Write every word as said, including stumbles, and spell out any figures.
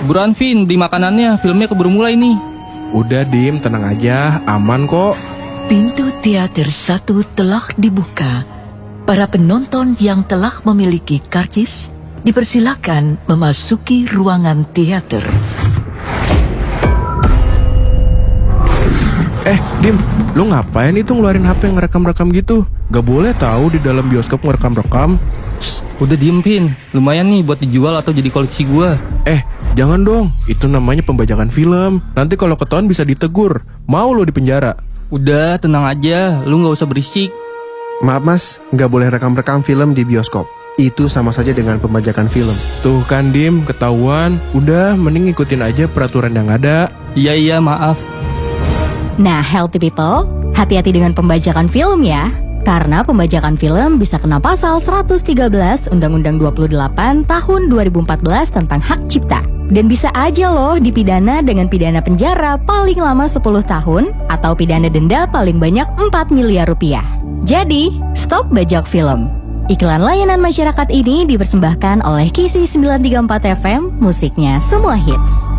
Buruan Vin, beli makanannya, filmnya keburu mulai nih. Udah Dim, tenang aja, aman kok. Pintu teater satu telah dibuka. Para penonton yang telah memiliki karcis dipersilakan memasuki ruangan teater. Eh, Dim, lu ngapain itu ngeluarin H P ngerekam-rekam gitu? Gak boleh tahu di dalam bioskop ngerekam-rekam. Shh, udah diem Vin, lumayan nih buat dijual atau jadi koleksi gua. Eh, jangan dong, itu namanya pembajakan film. Nanti kalau ketahuan bisa ditegur. Mau lo di penjara? Udah, tenang aja, lu gak usah berisik. Maaf mas, nggak boleh rekam-rekam film di bioskop. Itu sama saja dengan pembajakan film. Tuh kan Dim, ketahuan. Udah, mending ikutin aja peraturan yang ada. Iya iya maaf. Nah, healthy people, hati-hati dengan pembajakan film ya. Karena pembajakan film bisa kena pasal seratus tiga belas Undang-Undang dua puluh delapan tahun dua ribu empat belas tentang hak cipta. Dan bisa aja loh dipidana dengan pidana penjara paling lama sepuluh tahun atau pidana denda paling banyak empat miliar rupiah. Jadi, stop bajak film. Iklan layanan masyarakat ini dipersembahkan oleh Kisi sembilan tiga empat F M, musiknya semua hits.